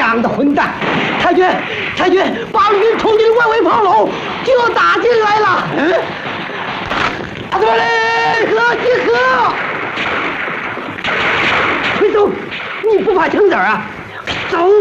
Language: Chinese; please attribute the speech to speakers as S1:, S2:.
S1: 样的混蛋！太君，太君，八路军冲进外围炮楼，就要打进来了。阿德巴雷，集合！快走！你不怕撑子啊？走！